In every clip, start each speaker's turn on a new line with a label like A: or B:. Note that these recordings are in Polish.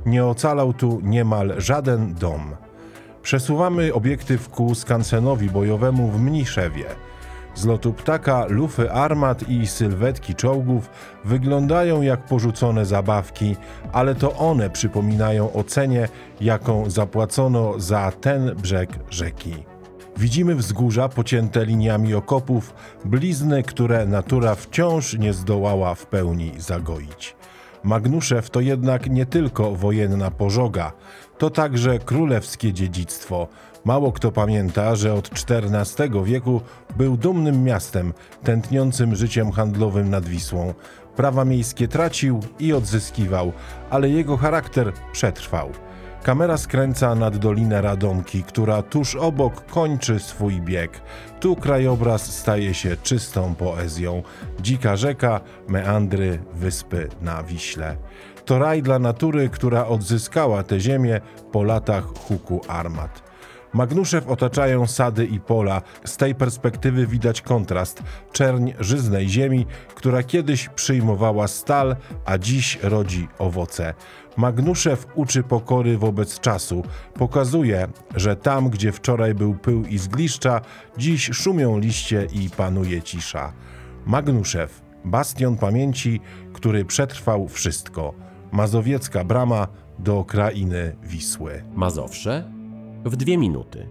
A: nie ocalał tu niemal żaden dom. Przesuwamy obiektyw ku skansenowi bojowemu w Mniszewie. Z lotu ptaka lufy armat i sylwetki czołgów wyglądają jak porzucone zabawki, ale to one przypominają o cenie, jaką zapłacono za ten brzeg rzeki. Widzimy wzgórza pocięte liniami okopów, blizny, które natura wciąż nie zdołała w pełni zagoić. Magnuszew to jednak nie tylko wojenna pożoga, to także królewskie dziedzictwo. Mało kto pamięta, że od XIV wieku był dumnym miastem, tętniącym życiem handlowym nad Wisłą. Prawa miejskie tracił i odzyskiwał, ale jego charakter przetrwał. Kamera skręca nad Dolinę Radomki, która tuż obok kończy swój bieg. Tu krajobraz staje się czystą poezją. Dzika rzeka, meandry, wyspy na Wiśle. To raj dla natury, która odzyskała tę ziemię po latach huku armat. Magnuszew otaczają sady i pola. Z tej perspektywy widać kontrast. Czerń żyznej ziemi, która kiedyś przyjmowała stal, a dziś rodzi owoce. Magnuszew uczy pokory wobec czasu. Pokazuje, że tam, gdzie wczoraj był pył i zgliszcza, dziś szumią liście i panuje cisza. Magnuszew, bastion pamięci, który przetrwał wszystko. Mazowiecka brama do krainy Wisły.
B: Mazowsze w 2 minuty.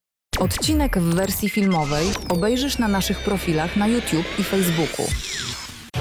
C: Odcinek w wersji filmowej obejrzysz na naszych profilach na YouTube i Facebooku.